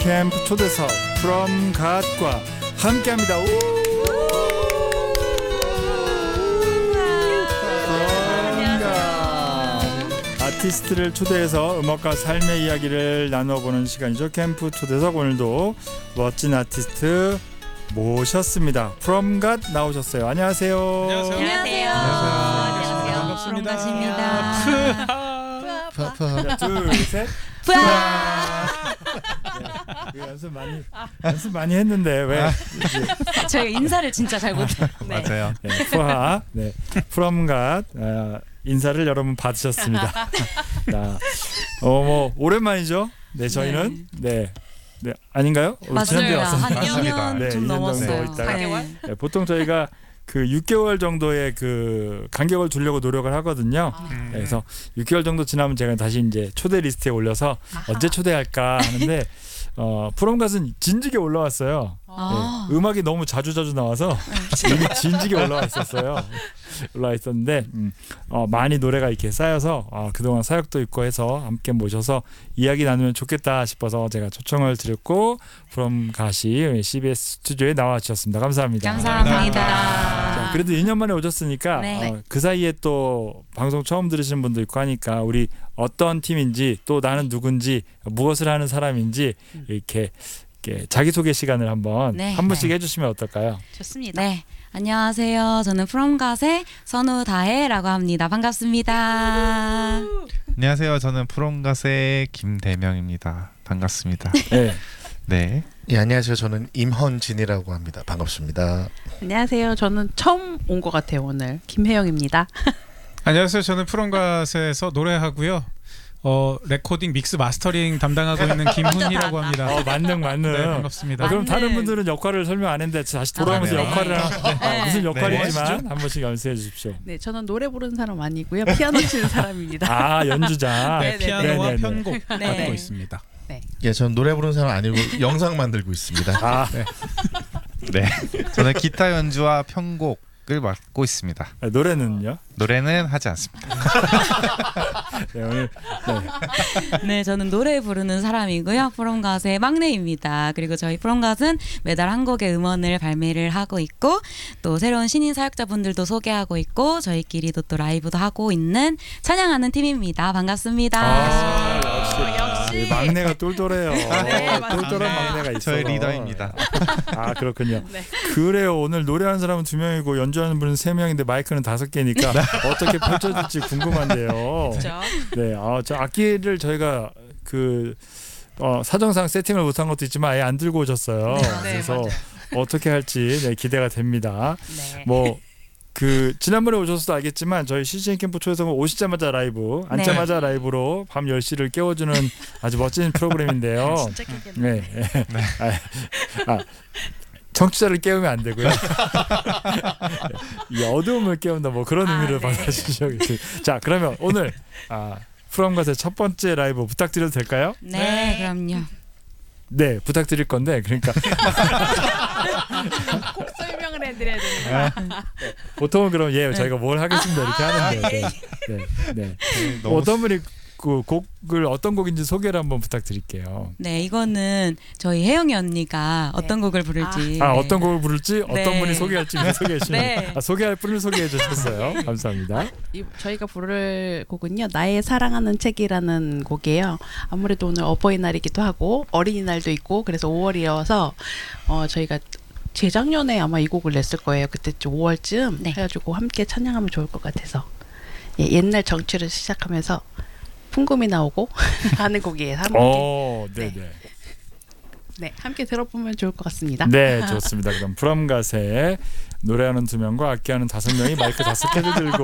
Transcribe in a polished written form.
캠프 초대석 From God과 함께합니다. 아티스트를 초대해서 음악과 삶의 이야기를 나눠보는 시간이죠. 캠프 초대석, 오늘도 멋진 아티스트 모셨습니다. From God 나오셨어요. 안녕하세요. 안녕하세요. 반갑습니다. 자, 둘, 셋. 연습 많이 했는데 왜? 저희가 인사를 진짜 잘 못해요. 네. 맞아요. 네, 푸하, 네, From God 인사를 여러분 받으셨습니다. 자, 뭐 오랜만이죠. 네, 저희는 네 아닌가요? 지난주에 맞습니다. 한 왔었나요? 2년 네, 좀 2년 넘었어요. 정도 있다가 네. 네, 보통 저희가 그 6개월 정도의 그 간격을 두려고 노력을 하거든요. 네, 그래서 6개월 정도 지나면 제가 다시 이제 초대 리스트에 올려서 언제 초대할까 하는데 From God은 진즉에 올라왔어요. 네, 음악이 너무 자주 나와서 이미 진즉에 올라와 있었는데 많이 노래가 이렇게 쌓여서 그동안 사역도 있고 해서 함께 모셔서 이야기 나누면 좋겠다 싶어서 제가 초청을 드렸고 From God이 CBS 스튜디오에 나와 주셨습니다. 감사합니다. 감사합니다. 자, 그래도 2년 만에 오셨으니까 네. 그 사이에 또 방송 처음 들으시는 분도 있고 하니까 우리 어떤 팀인지 또 나는 누군지 무엇을 하는 사람인지 이렇게 자기소개 시간을 한번 네. 한 분씩 해주시면 어떨까요? 좋습니다. 네. 안녕하세요. 저는 From God의 선우다혜라고 합니다. 반갑습니다. 안녕하세요. 저는 From God의 김대명입니다. 반갑습니다. 네. 네. 예, 안녕하세요. 저는 임헌진이라고 합니다. 반갑습니다. 안녕하세요. 저는 처음 온 것 같아요. 오늘 김혜영입니다. 안녕하세요. 저는 From God에서 노래하고요. 레코딩, 믹스, 마스터링 담당하고 있는 김훈이라고 합니다. 만능. 네, 반갑습니다. 그럼 다른 분들은 역할을 설명 안 했는데 다시 돌아오면서 네. 역할을 무슨 역할이지만 네. 한 번씩 연습해 주십시오. 네, 저는 노래 부르는 사람 아니고요. 피아노 치는 사람입니다. 연주자. 네, 피아노와 네네네. 편곡 네. 맡고 있습니다. 예, 저는 노래 부르는 사람 아니고 영상 만들고 있습니다. 네. 저는 기타 연주와 편곡을 맡고 있습니다. 노래는요? 노래는 하지 않습니다. 네, 오늘 네, 저는 노래 부르는 사람이고요. From God의 막내입니다. 그리고 저희 From God은 매달 한 곡의 음원을 발매를 하고 있고 또 새로운 신인 사역자분들도 소개하고 있고 저희끼리도 또 라이브도 하고 있는 찬양하는 팀입니다. 반갑습니다. 역시 막내가 똘똘해요. 똘똘한 막내가 있어요. 저의 리더입니다. 그렇군요. 그래요. 오늘 노래하는 사람은 2명이고 연주하는 분은 3명인데 마이크는 5개니까 어떻게 펼쳐질지 궁금한데요. 네, 저 악기를 저희가 사정상 세팅을 못한 것도 있지만 아예 안 들고 오셨어요. 그래서 맞아요. 어떻게 할지 기대가 됩니다. 네. 지난번에 오셔서도 알겠지만 저희 CCN 캠프 초에서 오시자마자 라이브, 앉자마자 라이브로 밤 10시를 깨워주는 아주 멋진 프로그램인데요. 진짜 깨겠네. 네. 청취자를 깨우면 안 되고요. 이 어두움을 깨운다 뭐 그런 의미로 받아주시죠. 자, 그러면 오늘 From God의 첫 번째 라이브 부탁드려도 될까요? 네, 그럼요. 네, 부탁드릴 건데 그러니까 꼭 설명을 해드려야 되는 거야. 보통은 그럼 저희가 뭘 하겠습니다 이렇게 하는데 네. 너무 어떤 분이 그 곡을 어떤 곡인지 소개를 한번 부탁드릴게요. 네, 이거는 저희 혜영이 언니가 어떤 곡을 부를지 어떤 곡을 부를지 네. 어떤 분이 소개할지 소개해 주시면 네. 소개할 분을 소개해 주셨어요. 감사합니다. 저희가 부를 곡은요. 나의 사랑하는 책이라는 곡이에요. 아무래도 오늘 어버이날이기도 하고 어린이날도 있고 그래서 5월이어서 저희가 재작년에 아마 이 곡을 냈을 거예요. 그때쯤 5월쯤 해가지고 함께 찬양하면 좋을 것 같아서 옛날 정치를 시작하면서 풍금이 나오고 하는 곡이에요. 네네. 네, 함께 들어보면 좋을 것 같습니다. 네, 좋습니다. 그럼 From God의 노래하는 2명과 악기하는 5명이 마이크 5개를 들고